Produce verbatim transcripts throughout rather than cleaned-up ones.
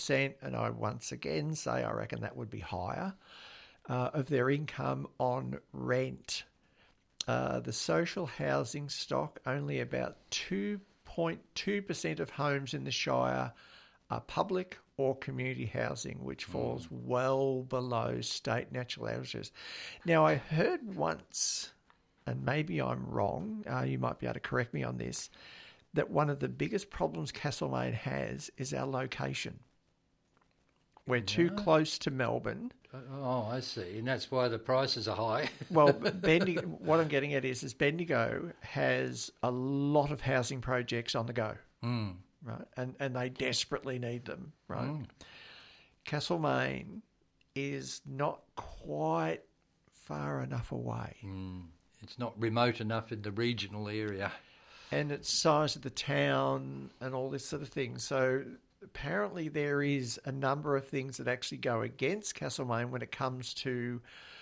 percent, and I once again say I reckon that would be higher, uh, of their income on rent. Uh, the social housing stock, only about two point two percent of homes in the Shire are public or community housing, which falls mm. well below state natural averages. Now, I heard once, and maybe I'm wrong, uh, you might be able to correct me on this, that one of the biggest problems Castlemaine has is our location. We're yeah. too close to Melbourne. Oh, I see. And that's why the prices are high. Well, Bendigo, what I'm getting at is, is Bendigo has a lot of housing projects on the go. Mm. Right, and and they desperately need them, right? Mm. Castlemaine is not quite far enough away. Mm. It's not remote enough in the regional area. And its size of the town and all this sort of thing. So apparently there is a number of things that actually go against Castlemaine when it comes to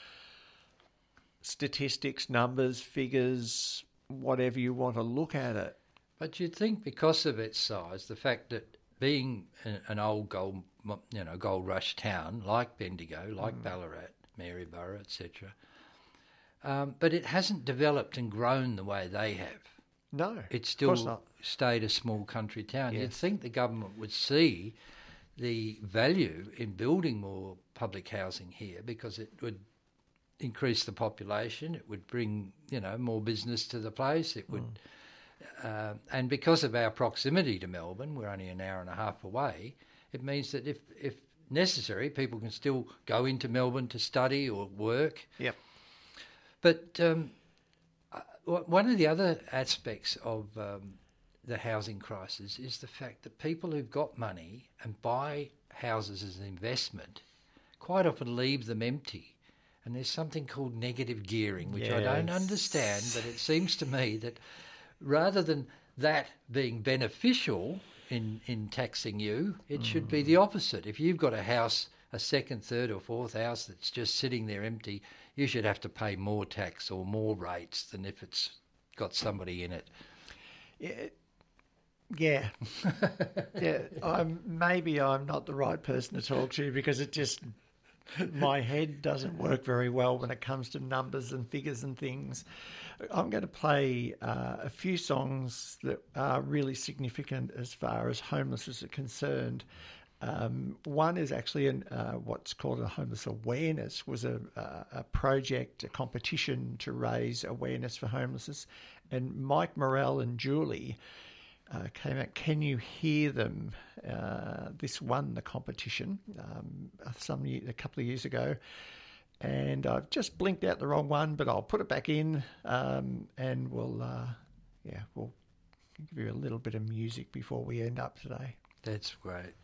statistics, numbers, figures, whatever you want to look at it. But you'd think because of its size, the fact that being an old gold, you know, gold rush town like Bendigo, like mm. Ballarat, Maryborough, et cetera, um, but it hasn't developed and grown the way they have. No, it's still stayed a small country town. Yes. You'd think the government would see the value in building more public housing here because it would increase the population. It would bring, you know, more business to the place. It would. Mm. Uh, and because of our proximity to Melbourne, we're only an hour and a half away, it means that if, if necessary, people can still go into Melbourne to study or work. Yep. But um, one of the other aspects of um, the housing crisis is the fact that people who've got money and buy houses as an investment quite often leave them empty. And there's something called negative gearing, which yes. I don't understand, but it seems to me that rather than that being beneficial in, in taxing you, it mm. should be the opposite. If you've got a house, a second, third or fourth house that's just sitting there empty, you should have to pay more tax or more rates than if it's got somebody in it. Yeah. Yeah. yeah. I'm, maybe I'm not the right person to talk to because it just... my head doesn't work very well when it comes to numbers and figures and things. I'm going to play uh, a few songs that are really significant as far as homelessness is concerned. Um, one is actually an, uh, what's called a homeless awareness, was a, a, a project, a competition to raise awareness for homelessness. And Mike Morell and Julie Uh, came out, Can You Hear Them? Uh, this won the competition um, some year, a couple of years ago. And I've just blinked out the wrong one, but I'll put it back in um, and we'll, uh, yeah, we'll give you a little bit of music before we end up today. That's great.